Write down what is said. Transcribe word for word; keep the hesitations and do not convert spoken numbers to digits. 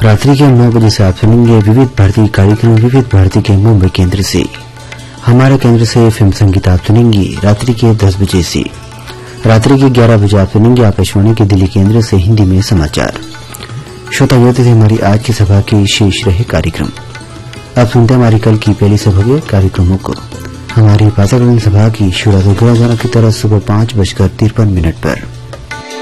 रात्रि के नौ बजे से आप सुनेंगे विविध भारती कार्यक्रम विविध भारती के मुंबई केंद्र से। हमारे केंद्र से फिल्म संगीत आप सुनेंगे रात्रि के दस बजे से। रात्रि के ग्यारह बजे आप सुनेंगे आकाशवाणी के दिल्ली केंद्र से हिंदी में समाचार। श्रोता ये थे हमारी आज की सभा के शेष रहे कार्यक्रम। अब सुनते हैं हमारी कल की पहली सभा के कार्यक्रमों को। हमारी पात्रकालीन सभा की शुरुआत ग्यारह की तरह सुबह पांच बजकर तिरपन मिनट पर।